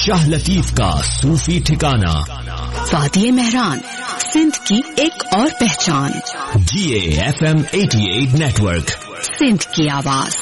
शाह लतीफ का सूफी ठिकाना। वादिये मेहरान, सिंध की एक और पहचान। GA FM 88 नेटवर्क, सिंध की आवाज।